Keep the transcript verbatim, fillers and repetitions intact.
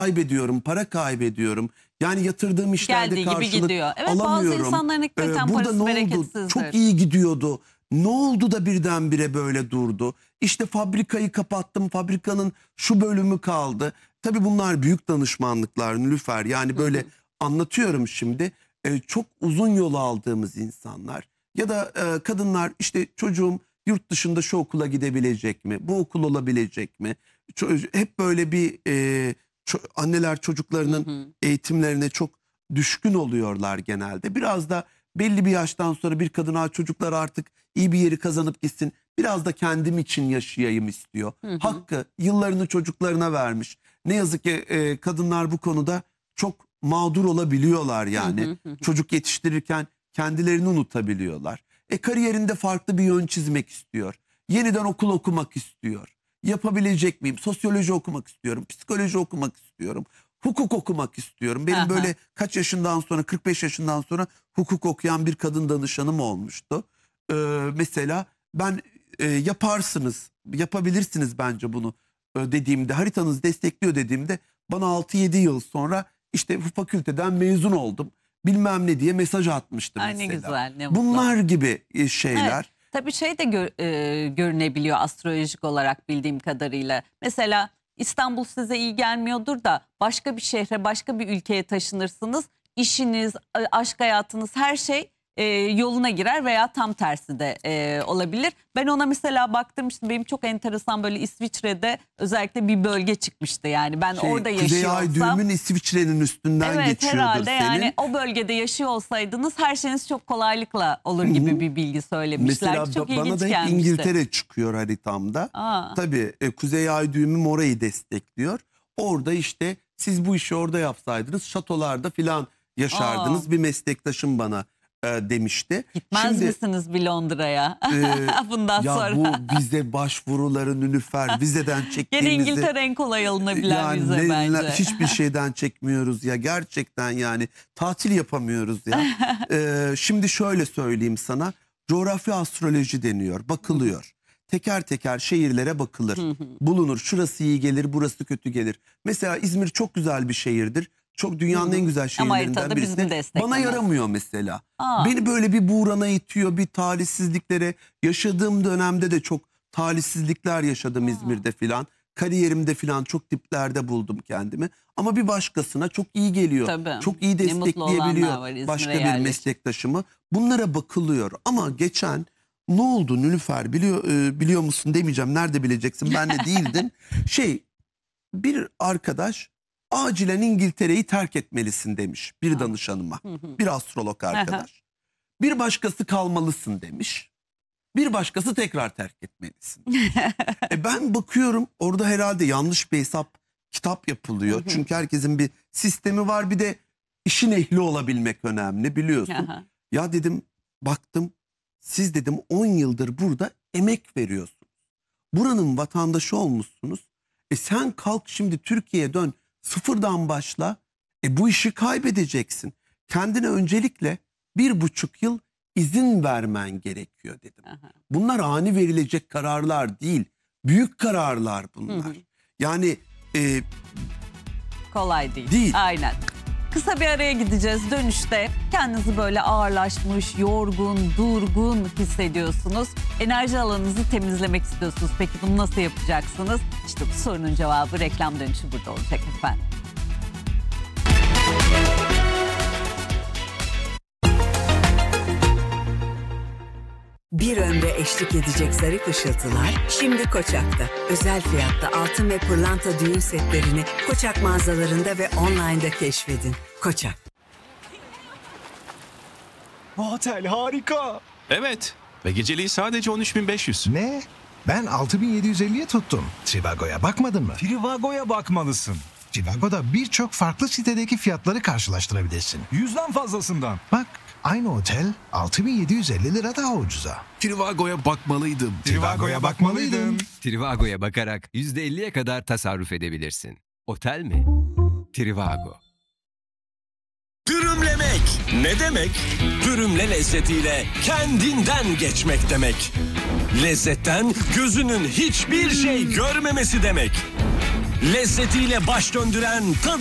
kaybediyorum, para kaybediyorum. Yani yatırdığım işlerde Geldiği karşılık gibi gidiyor. Evet, alamıyorum. bazı insanların hakikaten Ee, burada parası ne oldu? bereketsizdir. Çok iyi gidiyordu. Ne oldu da birdenbire böyle durdu? İşte fabrikayı kapattım, fabrikanın şu bölümü kaldı. Tabii bunlar büyük danışmanlıklar Nilüfer. Yani böyle hı hı. anlatıyorum şimdi. Ee, çok uzun yol aldığımız insanlar. Ya da e, kadınlar işte çocuğum yurt dışında şu okula gidebilecek mi? Bu okul olabilecek mi? Hep böyle bir e, ço anneler çocuklarının hı hı. eğitimlerine çok düşkün oluyorlar genelde. Biraz da belli bir yaştan sonra bir kadına çocuklar artık iyi bir yeri kazanıp gitsin. Biraz da kendim için yaşayayım istiyor. Hı hı. Hakkı yıllarını çocuklarına vermiş. Ne yazık ki e, kadınlar bu konuda çok mağdur olabiliyorlar yani. Hı hı hı. Çocuk yetiştirirken kendilerini unutabiliyorlar. E kariyerinde farklı bir yön çizmek istiyor. Yeniden okul okumak istiyor. Yapabilecek miyim? Sosyoloji okumak istiyorum. Psikoloji okumak istiyorum. Hukuk okumak istiyorum. Benim Aha. böyle kaç yaşından sonra, kırk beş yaşından sonra hukuk okuyan bir kadın danışanım olmuştu. Ee, mesela ben e, yaparsınız, yapabilirsiniz bence bunu e, dediğimde, haritanız destekliyor dediğimde bana altı yedi yıl sonra işte bu fakülteden mezun oldum. Bilmem ne diye mesaj atmıştı Ay, mesela. ne güzel, ne mutlu. Bunlar gibi şeyler. Evet. Tabii şey de gör, e, görünebiliyor astrolojik olarak bildiğim kadarıyla. Mesela İstanbul size iyi gelmiyordur da başka bir şehre, başka bir ülkeye taşınırsınız. İşiniz, aşk hayatınız, her şey e, yoluna girer veya tam tersi de e, olabilir. Ben ona mesela baktırmıştım. Benim çok enteresan böyle İsviçre'de özellikle bir bölge çıkmıştı. Yani ben şey, orada yaşıyor olsam. Kuzey Ay düğümün İsviçre'nin üstünden evet, geçiyordur herhalde senin. Yani o bölgede yaşıyor olsaydınız her şeyiniz çok kolaylıkla olur gibi Hı -hı. bir bilgi söylemişler. Mesela çok bana da hep gelmişti. İngiltere çıkıyor haritamda. Aa. Tabii e, Kuzey Ay düğümüm orayı destekliyor. Orada işte siz bu işi orada yapsaydınız şatolarda filan yaşardınız. Aa. Bir meslektaşım bana e, demişti. Gitmez Şimdi, misiniz bir Londra'ya e, bundan ya sonra? Bu vize başvuruları Nilüfer, vizeden çektiğimizi. Gene İngiltere en kolay alınabilen yani vize ne, bence. Hiçbir şeyden çekmiyoruz ya gerçekten yani tatil yapamıyoruz ya. e, şimdi şöyle söyleyeyim sana, coğrafi astroloji deniyor, bakılıyor. Teker teker şehirlere bakılır. Bulunur. Şurası iyi gelir, burası kötü gelir. Mesela İzmir çok güzel bir şehirdir. Çok dünyanın en güzel şehirlerinden birisi. Bana yaramıyor mesela. Aa. Beni böyle bir buğrana itiyor, bir talihsizliklere. Yaşadığım dönemde de çok talihsizlikler yaşadım Aa. İzmir'de filan. Kariyerimde filan çok diplerde buldum kendimi. Ama bir başkasına çok iyi geliyor. Tabii. Çok iyi destekleyebiliyor başka bir meslektaşımı. Bunlara bakılıyor. Ama geçen ne oldu Nilüfer biliyor, e, biliyor musun demeyeceğim. Nerede bileceksin, ben de değildin. Şey, bir arkadaş acilen İngiltere'yi terk etmelisin demiş bir danışanıma. Bir astrolog arkadaş. Bir başkası kalmalısın demiş. Bir başkası tekrar terk etmelisin. e ben bakıyorum orada herhalde yanlış bir hesap kitap yapılıyor. Çünkü herkesin bir sistemi var, bir de işin ehli olabilmek önemli biliyorsun. Ya dedim, baktım. Siz dedim on yıldır burada emek veriyorsunuz. Buranın vatandaşı olmuşsunuz. E sen kalk şimdi Türkiye'ye dön, sıfırdan başla. E bu işi kaybedeceksin. Kendine öncelikle bir buçuk yıl izin vermen gerekiyor dedim. Aha. Bunlar ani verilecek kararlar değil. Büyük kararlar bunlar. Hı hı. Yani e, kolay değil. Değil. Aynen. Kısa bir araya gideceğiz. Dönüşte kendinizi böyle ağırlaşmış, yorgun, durgun hissediyorsunuz. Enerji alanınızı temizlemek istiyorsunuz. Peki bunu nasıl yapacaksınız? İşte bu sorunun cevabı reklam dönüşü burada olacak efendim. Bir ömre eşlik edecek zarif ışıltılar şimdi Koçak'ta. Özel fiyatta altın ve pırlanta düğün setlerini Koçak mağazalarında ve online'da keşfedin. Koçak. Bu otel harika. Evet ve geceliği sadece on üç bin beş yüz. Ne? Ben altı bin yedi yüz elliye tuttum. Trivago'ya bakmadın mı? Trivago'ya bakmalısın. Trivago'da birçok farklı sitedeki fiyatları karşılaştırabilirsin. Yüzden fazlasından. Bak, aynı otel altı bin yedi yüz elli lira daha ucuza. Trivago'ya bakmalıydım. Trivago'ya bakmalıydım. Trivago'ya bakarak yüzde elliye kadar tasarruf edebilirsin. Otel mi? Trivago. Dürümlemek ne demek? Dürümle lezzetiyle kendinden geçmek demek. Lezzetten gözünün hiçbir şey görmemesi demek. Lezzetiyle baş döndüren, tadı